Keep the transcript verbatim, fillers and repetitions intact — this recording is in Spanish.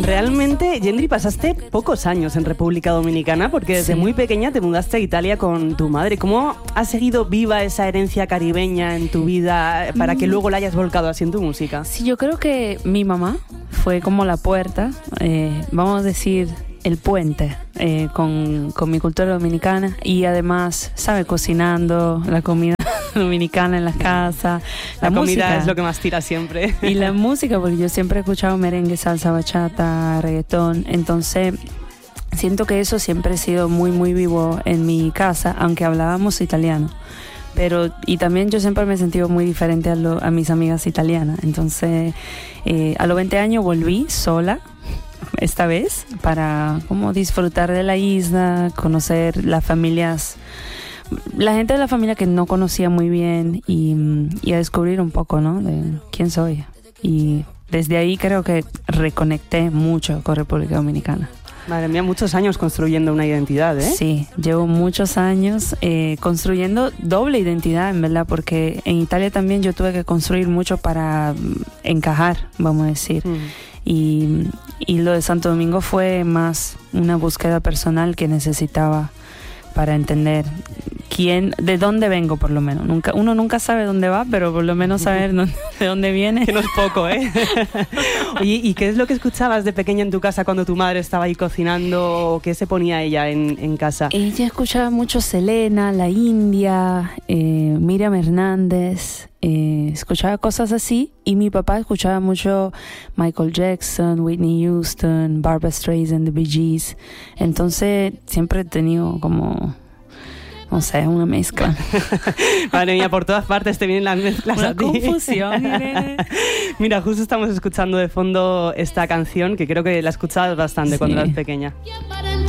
Realmente, Yendri, pasaste pocos años en República Dominicana porque desde Sí. muy pequeña te mudaste a Italia con tu madre. ¿Cómo has seguido viva esa herencia caribeña en tu vida para que luego la hayas volcado así en tu música? Sí, yo creo que mi mamá fue como la puerta, eh, vamos a decir, el puente eh, con, con mi cultura dominicana y además, ¿sabe? Cocinando la comida dominicana en las casas. La, La, comida música. es lo que más tira siempre. Y la música, porque yo siempre he escuchado merengue, salsa, bachata, reggaetón. Entonces, siento que eso siempre ha sido muy, muy vivo en mi casa, aunque hablábamos italiano. Pero, y también yo siempre me he sentido muy diferente a, lo, a mis amigas italianas. Entonces, eh, a los veinte años volví sola, esta vez, para como disfrutar de la isla, conocer las familias, la gente de la familia que no conocía muy bien y, y a descubrir un poco, ¿no? De quién soy. Y desde ahí creo que reconecté mucho con República Dominicana. Madre mía, muchos años construyendo una identidad, ¿eh? Sí, llevo muchos años eh, construyendo doble identidad, en verdad, porque en Italia también yo tuve que construir mucho para mm, encajar, vamos a decir. Mm. Y, y lo de Santo Domingo fue más una búsqueda personal que necesitaba para entender quién, de dónde vengo, por lo menos. Nunca, uno nunca sabe dónde va, pero por lo menos saber dónde, de dónde viene. Que no es poco, ¿eh? Oye, ¿y qué es lo que escuchabas de pequeña en tu casa cuando tu madre estaba ahí cocinando? ¿O qué se ponía ella en, en casa? Ella escuchaba mucho Selena, La India, eh, Miriam Hernández, eh, escuchaba cosas así. Y mi papá escuchaba mucho Michael Jackson, Whitney Houston, Barbra Streisand, The Bee Gees. Entonces siempre he tenido como, no sé, una mezcla. Madre mía, por todas partes te vienen las mezclas Una a ti. confusión, Irene. Mira, justo estamos escuchando de fondo esta canción que creo que la escuchabas bastante Sí. cuando eras pequeña.